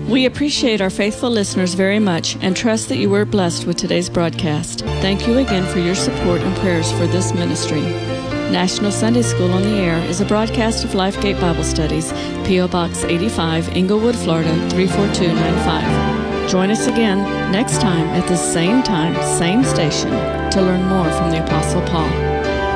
We appreciate our faithful listeners very much and trust that you were blessed with today's broadcast. Thank you again for your support and prayers for this ministry. National Sunday School on the Air is a broadcast of Lifegate Bible Studies, P.O. Box 85, Inglewood, Florida 34295. Join us again next time at the same time, same station to learn more from the Apostle Paul.